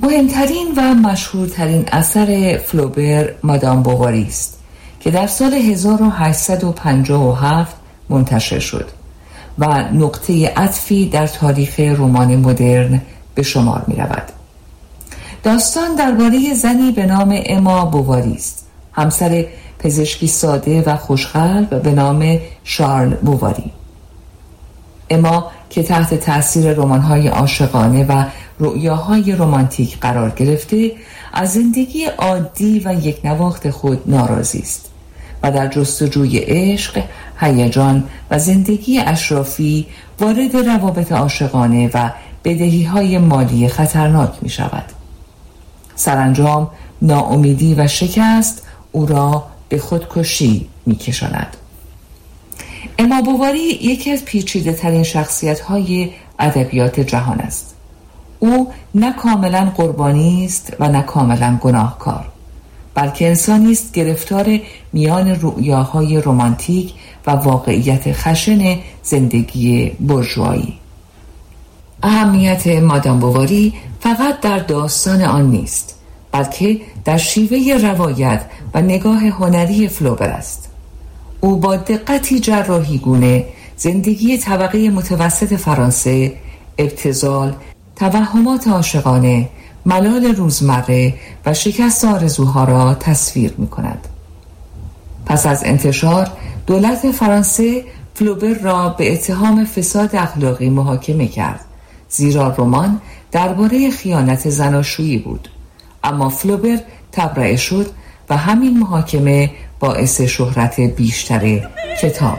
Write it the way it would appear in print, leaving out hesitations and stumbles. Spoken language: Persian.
مهمترین و مشهورترین اثر فلوبر مادام بوواری است که در سال 1857 منتشر شد و نقطه عطفی در تاریخ رمان مدرن به شمار می رود. داستان درباره زنی به نام اما بوواری است، همسر پزشکی ساده و خوشقلب به نام شارل بوواری. اما که تحت تأثیر رمان‌های عاشقانه و رؤیاهای رمانتیک قرار گرفته، از زندگی عادی و یکنواخت خود ناراضی است و در جستجوی عشق، هیجان و زندگی اشرافی وارد روابط عاشقانه و بدهی‌های مالی خطرناک می شود. سرانجام ناامیدی و شکست او را به خودکشی می کشاند. اما بوواری یکی از پیچیده ترین شخصیت های ادبیات جهان است. او نه کاملا قربانی است و نه کاملا گناهکار، بلکه انسانی است گرفتار میان رؤیاهای رمانتیک و واقعیت خشن زندگی بورژوایی. اهمیت مادام بوواری فقط در داستان آن نیست، بلکه در شیوه روایت و نگاه هنری فلوبر است. او با دقتی جراحی گونه زندگی طبقه متوسط فرانسه، ابتذال، توهمات عاشقانه، ملال روزمره و شکست آرزوها را تصویر می کند. پس از انتشار، دولت فرانسه فلوبر را به اتهام فساد اخلاقی محاکمه کرد، زیرا رمان درباره خیانت زناشویی بود. اما فلوبر تبرئه شد و همین محاکمه باعث شهرت بیشتر کتاب